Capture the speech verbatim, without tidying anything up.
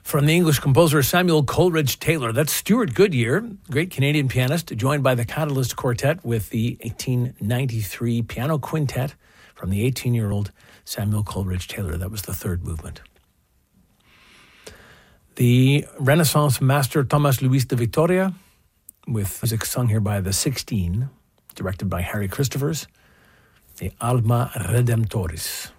From the English composer Samuel Coleridge Taylor. That's Stuart Goodyear, great Canadian pianist, joined by the Catalyst Quartet with the eighteen ninety-three piano quintet from the eighteen-year-old Samuel Coleridge Taylor. That was the third movement. The Renaissance master Thomas Luis de Victoria, with music sung here by the Sixteen, directed by Harry Christophers, the Alma Redemptoris.